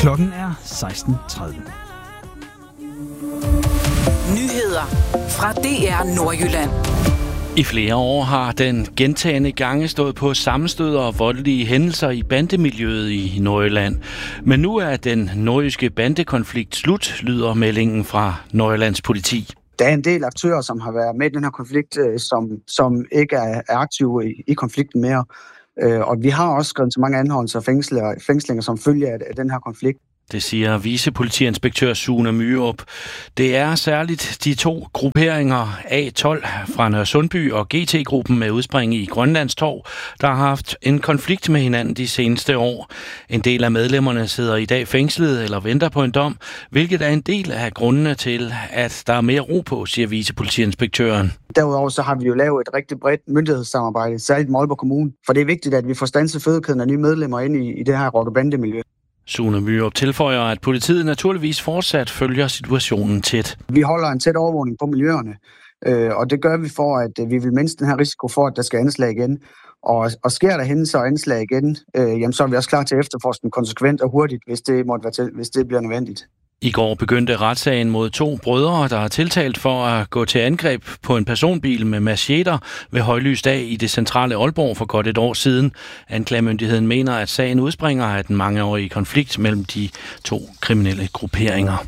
Klokken er 16:30. Nyheder fra DR Nordjylland. I flere år har den gentagne gange stået på sammenstød og voldelige hændelser i bandemiljøet i Nordjylland. Men nu er den nordjyske bandekonflikt slut, lyder meldingen fra Nordjyllands politi. Der er en del aktører, som har været med i den her konflikt, som ikke er aktive i konflikten mere. Og vi har også skrevet til mange anholdelser og fængslinger som følge af den her konflikt. Det siger vicepolitiinspektør Sune Myrup. Det er særligt de to grupperinger A12 fra Nørresundby og GT-gruppen med udspring i Grønlandstorv, der har haft en konflikt med hinanden de seneste år. En del af medlemmerne sidder i dag fængslet eller venter på en dom, hvilket er en del af grundene til, at der er mere ro på, siger vicepolitiinspektøren. Derudover så har vi jo lavet et rigtig bredt myndighedssamarbejde, særligt med Aalborg Kommune. For det er vigtigt, at vi får standset fødekæden af nye medlemmer ind i det her rock-og-bandemiljø. Sune Myrup tilføjer, at politiet naturligvis fortsat følger situationen tæt. Vi holder en tæt overvågning på miljøerne, og det gør vi for, at vi vil mindske den her risiko for, at der skal anslag igen. Og sker der hændelser og anslag igen, jamen så er vi også klar til at efterforske konsekvent og hurtigt, hvis det bliver nødvendigt. I går begyndte retssagen mod 2 brødre, der er tiltalt for at gå til angreb på en personbil med macheter ved højlys dag i det centrale Aalborg for godt et år siden. Anklagemyndigheden mener, at sagen udspringer af den mangeårige konflikt mellem de 2 kriminelle grupperinger.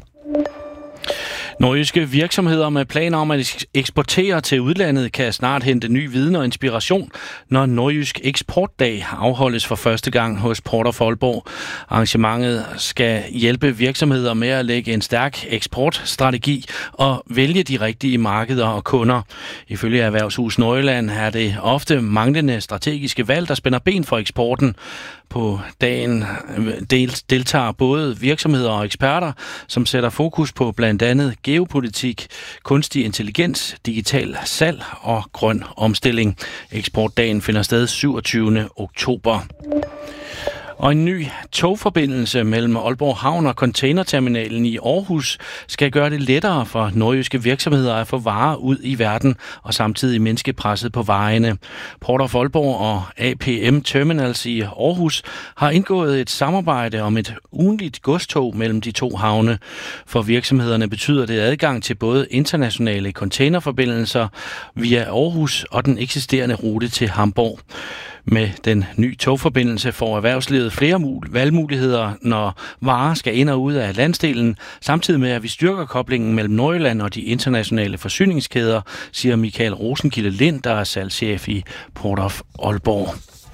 Nordjyske virksomheder med planer om at eksportere til udlandet kan snart hente ny viden og inspiration, når Nordjysk Eksportdag afholdes for første gang hos Port of Aalborg. Arrangementet skal hjælpe virksomheder med at lægge en stærk eksportstrategi og vælge de rigtige markeder og kunder. Ifølge Erhvervshus Nordjylland er det ofte manglende strategiske valg, der spænder ben for eksporten. På dagen deltager både virksomheder og eksperter, som sætter fokus på blandt andet geopolitik, kunstig intelligens, digital salg og grøn omstilling. Eksportdagen finder sted 27. oktober. Og en ny togforbindelse mellem Aalborg Havn og containerterminalen i Aarhus skal gøre det lettere for nordjyske virksomheder at få varer ud i verden og samtidig mindske presset på vejene. Port of Aalborg og APM Terminals i Aarhus har indgået et samarbejde om et ugentligt godstog mellem de 2 havne. For virksomhederne betyder det adgang til både internationale containerforbindelser via Aarhus og den eksisterende rute til Hamburg. Med den nye togforbindelse får erhvervslivet flere valgmuligheder, når varer skal ind og ud af landsdelen, samtidig med at vi styrker koblingen mellem Nordjylland og de internationale forsyningskæder, siger Michael Rosenkilde Lind, der er salgschef i Port of Aalborg.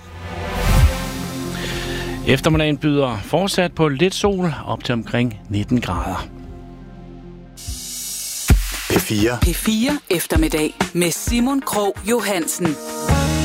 Eftermiddagen byder fortsat på lidt sol op til omkring 19 grader. P4 eftermiddag med Simon Krog Johansen.